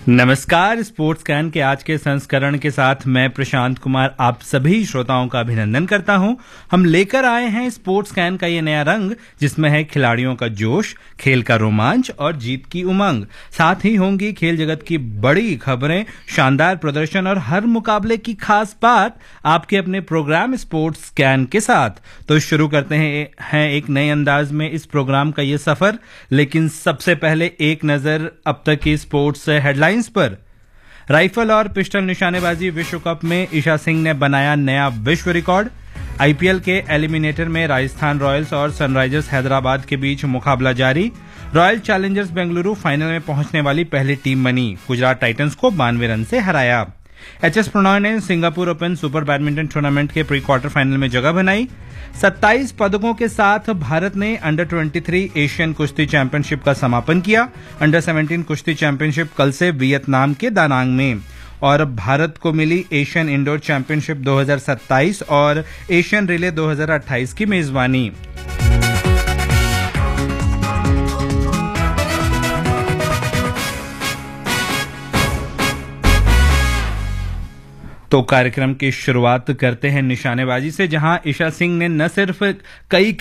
नमस्कार। Sports can के आज के संस्करण के साथ मैं प्रशांत कुमार आप सभी श्रोताओं का अभिनंदन करता हूं। हम लेकर आए हैं स्पोर्ट्स कैन का ये नया रंग, जिसमें है खिलाड़ियों का जोश, खेल का रोमांच और जीत की उमंग। साथ ही होंगी खेल जगत की बड़ी खबरें, शानदार प्रदर्शन और हर मुकाबले की खास बात आपके अपने प्रोग्राम स्पोर्ट्स कैन के साथ। तो शुरू करते हैं एक नए अंदाज में इस प्रोग्राम का ये सफर। लेकिन सबसे पहले एक नजर अब तक की स्पोर्ट्स हेडलाइंस पर। राइफल और पिस्टल निशानेबाजी विश्व कप में ईशा सिंह ने बनाया नया विश्व रिकॉर्ड। आईपीएल के एलिमिनेटर में राजस्थान रॉयल्स और सनराइजर्स हैदराबाद के बीच मुकाबला जारी। रॉयल चैलेंजर्स बेंगलुरु फाइनल में पहुंचने वाली पहली टीम बनी। गुजरात टाइटंस को 92 रन से हराया। एचएस प्रणॉय ने Singapore open super badminton tournament के प्री क्वार्टर फाइनल में जगह बनाई। 27 पदकों के साथ भारत ने अंडर 23 एशियन कुश्ती चैंपियनशिप का समापन किया। अंडर 17 कुश्ती चैंपियनशिप कल से वियतनाम के दानांग में। और भारत को मिली एशियन इंडोर चैंपियनशिप 2027 और एशियन रिले 2028 की मेजबानी। तो कार्यक्रम की शुरुआत करते हैं निशानेबाजी से, जहां ईशा सिंह ने न सिर्फ कई